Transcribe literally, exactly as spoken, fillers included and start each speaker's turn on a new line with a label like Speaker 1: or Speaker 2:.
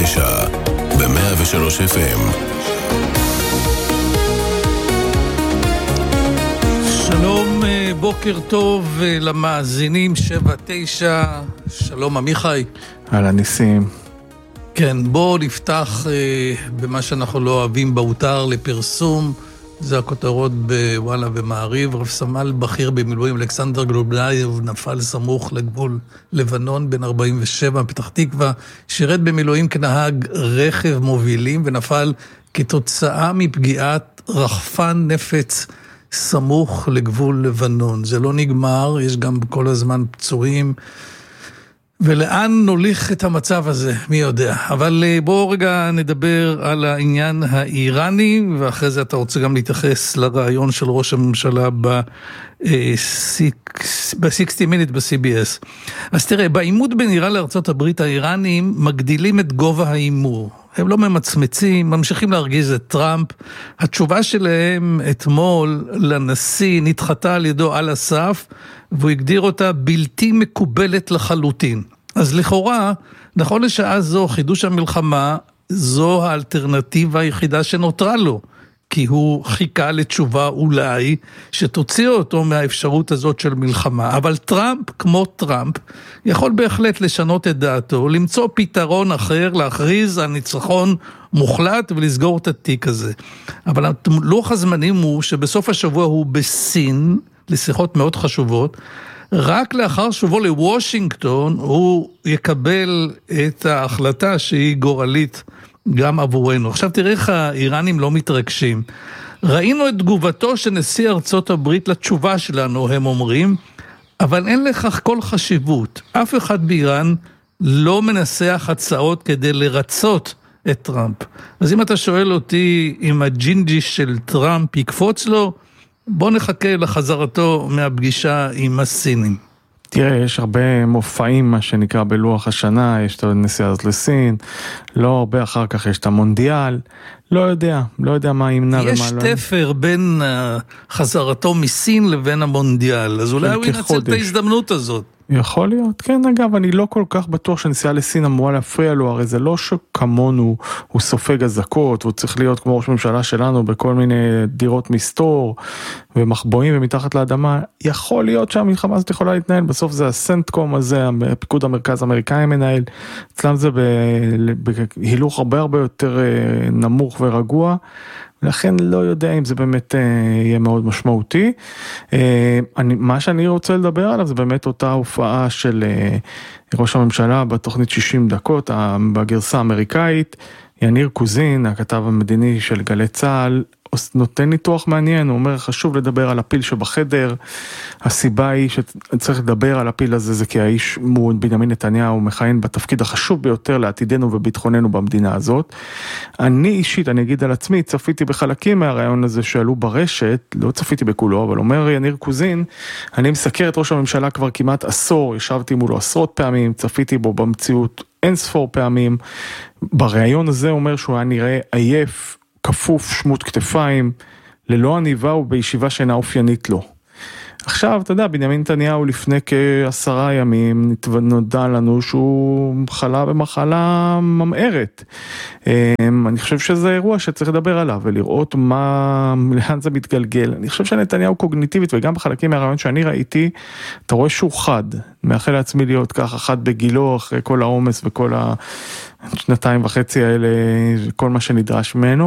Speaker 1: ותשע ב-מאה ושלוש אף אם.
Speaker 2: שלום, בוקר טוב למאזינים שבע תשע. שלום עמיחי.
Speaker 3: על הניסים.
Speaker 2: כן, בואו נפתח אה, במה שאנחנו לא אוהבים בהותר לפרסום. זה הכותרות בוואלה ומעריב. רב סמל בכיר במילואים אלכסנדר גלובלייב נפל סמוך לגבול לבנון בן ארבעים ושבע פתח תקווה, שירת במילואים כנהג רכב מובילים ונפל כתוצאה מפגיעת רחפן נפץ סמוך לגבול לבנון. זה לא נגמר, יש גם כל הזמן פצועים, ולאן נוליך את המצב הזה, מי יודע. אבל בואו רגע נדבר על העניין האיראני, ואחרי זה אתה רוצה גם להתייחס לרעיון של ראש הממשלה ב-שישים מינט ב-סי בי אס. אז תראה, בעימות בין איראן לארצות הברית, האיראנים מגדילים את גובה האימור. הם לא ממצמצים, ממשיכים להרגיז את טראמפ. התשובה שלהם אתמול לנשיא נדחתה על ידו על הסף, והוא הגדיר אותה בלתי מקובלת לחלוטין. אז לכאורה, נכון לשעה זו, חידוש המלחמה, זו האלטרנטיבה היחידה שנותרה לו, כי הוא חיכה לתשובה אולי שתוציא אותו מהאפשרות הזאת של מלחמה. אבל טראמפ, כמו טראמפ, יכול בהחלט לשנות את דעתו, למצוא פתרון אחר, להכריז על ניצחון מוחלט ולסגור את התיק הזה. אבל לוח הזמנים הוא שבסוף השבוע הוא בסין, לשיחות מאוד חשובות, רק לאחר שובו לוושינגטון הוא יקבל את ההחלטה שהיא גורלית גם עבורנו. עכשיו תראה איך האיראנים לא מתרגשים. ראינו את תגובתו של נשיא ארצות הברית לתשובה שלנו, הם אומרים, אבל אין לכך כל חשיבות. אף אחד באיראן לא מנסח הצעות כדי לרצות את טראמפ. אז אם אתה שואל אותי אם הג'ינג'י של טראמפ יקפוץ לו, בוא נחכה לחזרתו מהפגישה עם הסינים.
Speaker 3: תראה, יש הרבה מופעים, מה שנקרא בלוח השנה, יש את הנסיעה הזאת לסין, לא הרבה אחר כך יש את המונדיאל, לא יודע, לא יודע מה ימנע ומה לא.
Speaker 2: יש תפר בין חזרתו מסין לבין המונדיאל, אז אולי הוא ינצל את ההזדמנות הזאת.
Speaker 3: יכול להיות, כן, אגב, אני לא כל כך בטוח שנסיעה לסין אמורה להפריע לו, הרי זה לא שכמונו הוא סופג הזקות, והוא צריך להיות כמו ראש ממשלה שלנו בכל מיני דירות מסתור ומחבואים ומתחת לאדמה. יכול להיות שהמלחמה הזאת יכולה להתנהל, בסוף זה הסנטקום הזה, פיקוד המרכז האמריקאי מנהל, אצלם זה בהילוך הרבה הרבה יותר נמוך ורגוע, לכן לא יודע אם זה באמת אה, יהיה מאוד משמעותי. אה, אני, מה שאני רוצה לדבר עליו זה באמת אותה הופעה של אה, ראש הממשלה בתוכנית שישים דקות, בגרסה האמריקאית, יניר קוזין, הכתב המדיני של גלי צהל, נותן ניתוח מעניין, הוא אומר חשוב לדבר על הפיל שבחדר, הסיבה היא שצריך לדבר על הפיל הזה, זה כי האיש בנימין נתניהו מכהן בתפקיד החשוב ביותר לעתידנו וביטחוננו במדינה הזאת. אני אישית, אני אגיד על עצמי, צפיתי בחלקים מהרעיון הזה שעלו ברשת, לא צפיתי בכולו, אבל אומר יניר קוזין, אני מסקר את ראש הממשלה כבר כמעט עשור, ישבתי מולו עשרות פעמים, צפיתי בו במציאות אין ספור פעמים, ברעיון הזה אומר שהוא היה נראה עייף, כפוף, שמות כתפיים, ללא עניבה ובישיבה שאינה אופיינית לו. עכשיו, אתה יודע, בנימין נתניהו לפני כעשרה ימים נודע לנו שהוא חלה במחלה ממארת. אני חושב שזה אירוע שצריך לדבר עליו ולראות מה, לאן זה מתגלגל. אני חושב שנתניהו קוגניטיבית וגם בחלקים מהרעיון שאני ראיתי, אתה רואה שהוא חד. מאחל לעצמי להיות ככה חד בגילו אחרי כל העומס וכל השנתיים וחצי האלה, כל מה שנדרש ממנו.